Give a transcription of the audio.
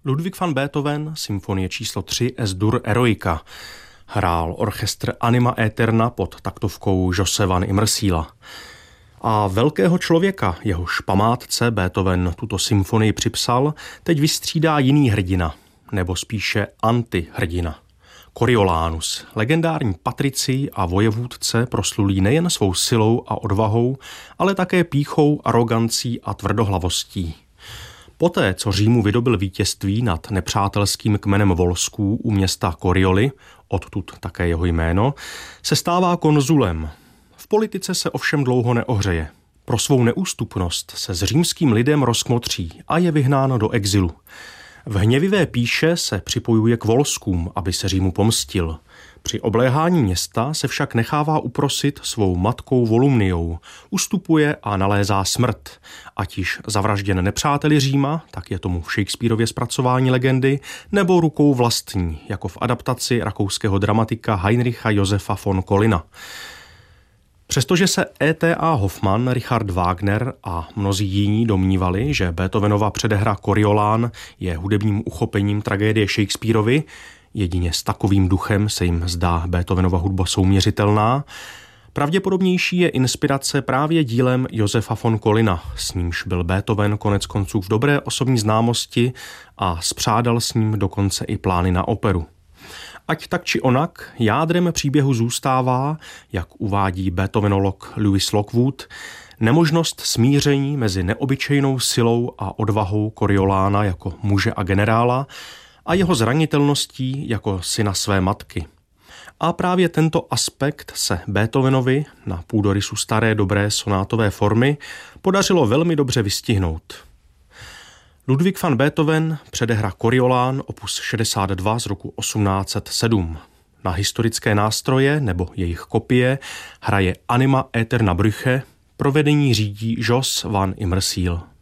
Ludwig van Beethoven, symfonie číslo 3 Es-Dur Eroica. Hrál orchestr Anima Aeterna pod taktovkou Jose van Immersiela. A velkého člověka, jehož památce Beethoven tuto symfonii připsal, teď vystřídá jiný hrdina, nebo spíše antihrdina. Coriolanus, legendární patricij a vojevůdce, proslulý nejen svou silou a odvahou, ale také pýchou, arogancí a tvrdohlavostí. Poté, co Římu vydobyl vítězství nad nepřátelským kmenem Volsků u města Corioli, odtud také jeho jméno, se stává konzulem. V politice se ovšem dlouho neohřeje. Pro svou neústupnost se s římským lidem rozkmotří a je vyhnán do exilu. V hněvivé pýše se připojuje k Volskům, aby se Římu pomstil. Při obléhání města se však nechává uprosit svou matkou Volumniou, ustupuje a nalézá smrt. Ať již zavražděn nepřáteli Říma, tak je tomu v Shakespearově zpracování legendy, nebo rukou vlastní, jako v adaptaci rakouského dramatika Heinricha Josefa von Collina. Přestože se E.T.A. Hoffmann, Richard Wagner a mnozí jiní domnívali, že Beethovenova předehra Coriolán je hudebním uchopením tragédie Shakespearovy, jedině s takovým duchem se jim zdá Beethovenova hudba souměřitelná, pravděpodobnější je inspirace právě dílem Josefa von Collina, s nímž byl Beethoven konec konců v dobré osobní známosti a spřádal s ním dokonce i plány na operu. Ať tak či onak, jádrem příběhu zůstává, jak uvádí beethovenolog Louis Lockwood, nemožnost smíření mezi neobyčejnou silou a odvahou Coriolána jako muže a generála a jeho zranitelností jako syna své matky. A právě tento aspekt se Beethovenovi na půdorysu staré dobré sonátové formy podařilo velmi dobře vystihnout. Ludwig van Beethoven předehra Coriolán opus 62 z roku 1807. Na historické nástroje nebo jejich kopie hraje Anima Aeterna Brüche, provedení řídí Jos van Immersiel.